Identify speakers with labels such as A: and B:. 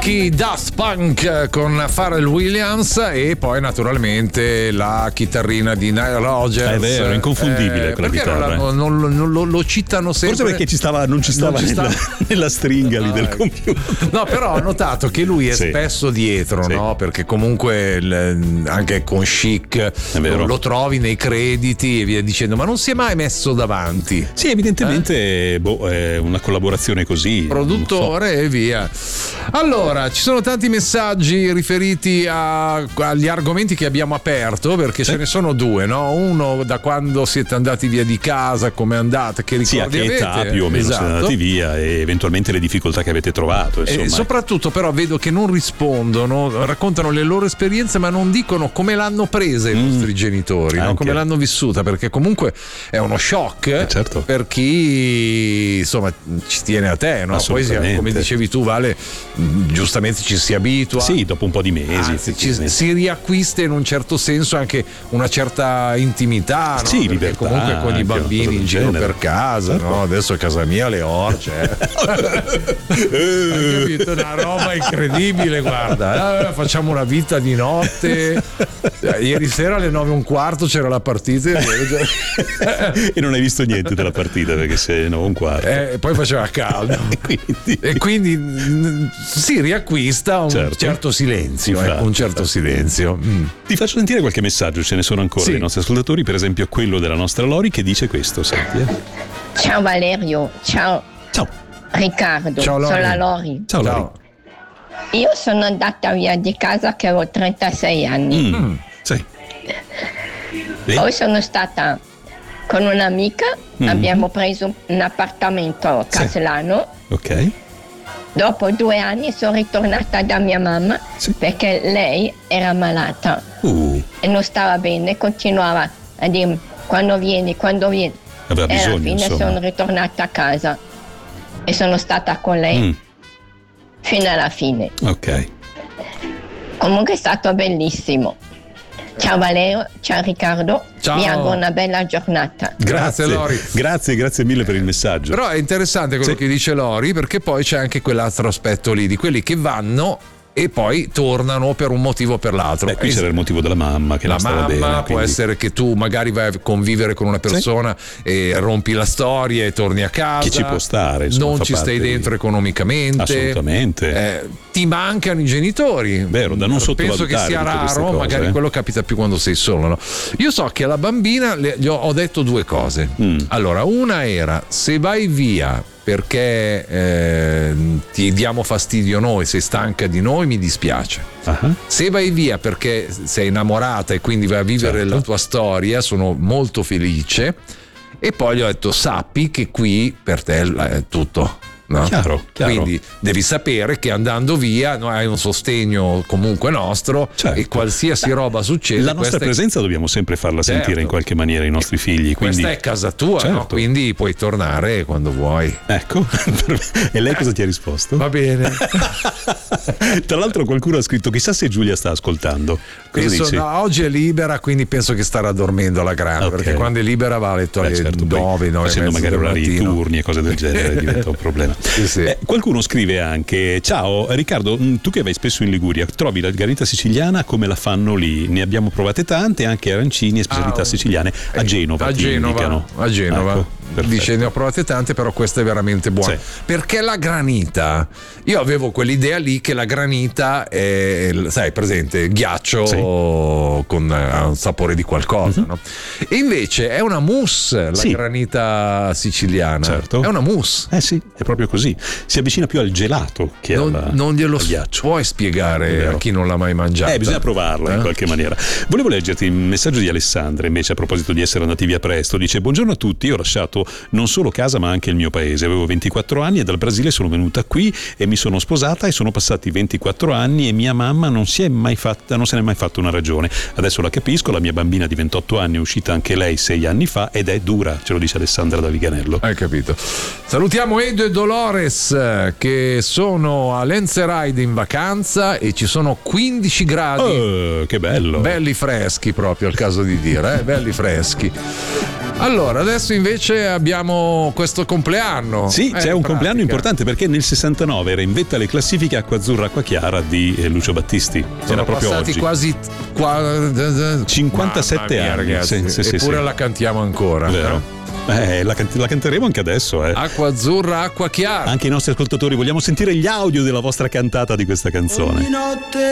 A: Funky Daft Punk con Pharrell Williams e poi naturalmente la chitarrina di Nile Rodgers.
B: È vero, inconfondibile quella
A: perché
B: chitarra.
A: Non lo citano sempre.
B: Forse perché non ci stava nella stringa lì del computer.
A: No, però ho notato che lui è spesso dietro, no? Perché comunque anche con Chic lo trovi nei crediti e via dicendo, ma non si è mai messo davanti.
B: Sì, evidentemente è una collaborazione così.
A: Produttore e via. Allora, ci sono tanti messaggi riferiti agli argomenti che abbiamo aperto, perché ce ne sono due, no? Uno da quando siete andati via di casa, come andate, che ricordi
B: a che età
A: avete?
B: più o meno siete andati via e eventualmente le difficoltà che avete trovato. Insomma.
A: E soprattutto però vedo che non rispondono, raccontano le loro esperienze ma non dicono come l'hanno presa i vostri genitori, no? Come l'hanno vissuta, perché comunque è uno shock per chi insomma ci tiene a te, no? Poi come dicevi tu, Vale, giustamente ci si abitua.
B: Sì, dopo un po' di mesi.
A: Si riacquista in un certo senso anche una certa intimità, no?
B: Sì,
A: perché
B: libertà,
A: comunque con i bambini in giro per casa, no? Adesso a casa mia le orge. Hai capito? Una roba incredibile, guarda. Facciamo una vita di notte. Ieri sera alle 9:15 c'era la partita
B: e non hai visto niente della partita perché sei 9:15.
A: Poi faceva caldo e quindi si riacquista un certo silenzio, un certo silenzio.
B: Ti faccio sentire qualche messaggio, ce ne sono ancora dei nostri ascoltatori, per esempio quello della nostra Lori che dice questo, senti.
C: Ciao Valerio, ciao Riccardo,
A: ciao
C: sono la Lori.
B: Ciao Lori.
C: Io sono andata via di casa che avevo 36 anni.
B: Sì.
C: Poi sono stata con un'amica, abbiamo preso un appartamento a Caslano.
B: Ok.
C: Dopo 2 anni sono ritornata da mia mamma perché lei era malata e non stava bene, continuava a dire quando vieni.
B: Aveva bisogno,
C: e alla fine sono ritornata a casa e sono stata con lei fino alla fine.
B: Ok.
C: Comunque è stato bellissimo. Ciao Valerio, ciao Riccardo, vi auguro una bella giornata.
A: Grazie Lori.
B: Grazie mille per il messaggio.
A: Però è interessante quello che dice Lori, perché poi c'è anche quell'altro aspetto lì di quelli che vanno e poi tornano per un motivo o per l'altro.
B: Qui c'era il motivo della mamma che non stava bene.
A: Può
B: quindi...
A: essere che tu magari vai a convivere con una persona e rompi la storia e torni a casa.
B: Che ci può stare, insomma,
A: non ci stai dentro economicamente.
B: Assolutamente.
A: Ti mancano i genitori.
B: Vero, da non sottovalutare.
A: Penso che sia raro, magari quello capita più quando sei solo, no? Io so che alla bambina gli ho detto 2 cose. Allora, una era: se vai via perché ti diamo fastidio noi, sei stanca di noi, mi dispiace. Se vai via perché sei innamorata e quindi vai a vivere la tua storia, sono molto felice. E poi gli ho detto: sappi che qui per te è tutto. No?
B: Chiaro.
A: Quindi devi sapere che andando via hai un sostegno comunque nostro e qualsiasi roba succede.
B: La nostra presenza dobbiamo sempre farla sentire in qualche maniera ai nostri figli. Quindi...
A: Questa è casa tua, no? Quindi puoi tornare quando vuoi.
B: Ecco. E lei cosa ti ha risposto?
A: Va bene.
B: Tra l'altro qualcuno ha scritto: chissà se Giulia sta ascoltando.
A: Oggi è libera, quindi penso che starà dormendo alla grande, perché quando è libera va a letto alle 9,
B: facendo magari orari turni e cose del genere diventa un problema. Qualcuno scrive anche: ciao Riccardo, tu che vai spesso in Liguria, trovi la granita siciliana come la fanno lì? Ne abbiamo provate tante, anche arancini e specialità siciliane a Genova.
A: A Genova.
B: Ecco,
A: dice: ne ho provate tante, però questa è veramente buona. Perché la granita, io avevo quell'idea lì che la granita è, sai, presente, ghiaccio con un sapore di qualcosa, no? E invece è una mousse la granita siciliana. È una mousse.
B: Sì, è proprio così. Si avvicina più al gelato che
A: non glielo
B: al ghiaccio.
A: Puoi spiegare a chi non l'ha mai mangiata?
B: Bisogna provarlo in qualche maniera. Volevo leggerti il messaggio di Alessandra invece a proposito di essere andati via presto. Dice: buongiorno a tutti, io ho lasciato non solo casa ma anche il mio paese, avevo 24 anni e dal Brasile sono venuta qui e mi sono sposata e sono passati 24 anni e mia mamma non se ne è mai fatta una ragione. Adesso la capisco, la mia bambina di 28 anni è uscita anche lei 6 anni fa ed è dura, ce lo dice Alessandra da Viganello.
A: Hai capito. Salutiamo Edo e Dolores che sono a Lenzerheide in vacanza e ci sono 15 gradi.
B: Che bello.
A: Belli freschi proprio, al caso di dire, belli freschi. Allora, adesso invece abbiamo questo compleanno.
B: Sì, c'è un compleanno importante perché nel 69 era in vetta alle classifiche Acqua Azzurra, Acqua Chiara di Lucio Battisti.
A: Sono
B: proprio
A: passati
B: oggi.
A: quasi
B: 57
A: mia,
B: anni,
A: ragazzi.
B: sì,
A: Eppure la cantiamo ancora.
B: Vero? La canteremo anche adesso.
A: Acqua Azzurra, Acqua Chiara.
B: Anche i nostri ascoltatori vogliamo sentire gli audio della vostra cantata di questa canzone.